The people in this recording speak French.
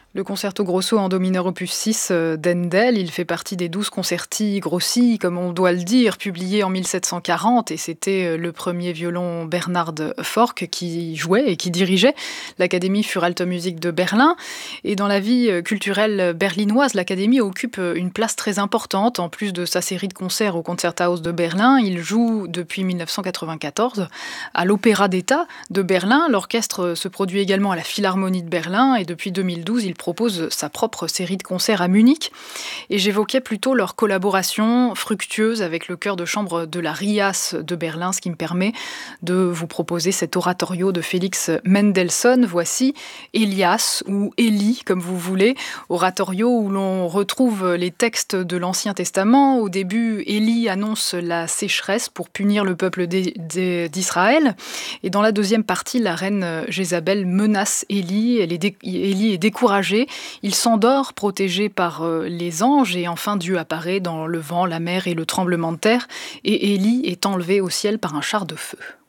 Le concerto grosso en do mineur opus 6 d'Handel, il fait partie des 12 concerti grossi, comme on doit le dire, publiés en 1740, et c'était le premier violon Bernhard Forck qui jouait et qui dirigeait l'Académie für Alte Musik de Berlin. Et dans la vie culturelle berlinoise, l'Académie occupe une place très importante. En plus de sa série de concerts au Concerthaus de Berlin, il joue depuis 1994 à l'Opéra d'État de Berlin. L'orchestre se produit également à la Philharmonie de Berlin, et depuis 2012, il propose sa propre série de concerts à Munich. Et j'évoquais plutôt leur collaboration fructueuse avec le chœur de chambre de la RIAS de Berlin, ce qui me permet de vous proposer cet oratorio de Félix Mendelssohn. Voici Elias, ou Élie comme vous voulez, oratorio où l'on retrouve les textes de l'Ancien Testament. Au début, Élie annonce la sécheresse pour punir le peuple d'Israël. Et dans la deuxième partie, la reine Jézabel menace Élie. Élie est découragé. Il s'endort, protégé par les anges, et enfin Dieu apparaît dans le vent, la mer et le tremblement de terre, et Élie est enlevé au ciel par un char de feu.